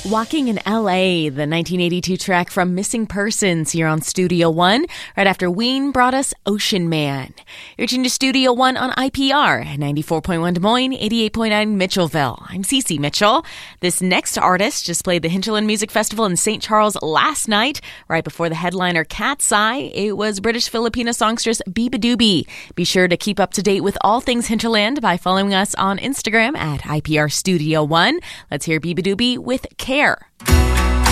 Walking in LA, the 1982 track from Missing Persons here on Studio One, right after Ween brought us Ocean Man. You're tuned to Studio One on IPR, 94.1 Des Moines, 88.9 Mitchellville. I'm Cece Mitchell. This next artist just played the Hinterland Music Festival in St. Charles last night, right before the headliner Cat's Eye. It was British-Filipino songstress Beabadoobee. Be sure to keep up to date with all things Hinterland by following us on Instagram at IPR Studio One. Let's hear Beabadoobee with Care.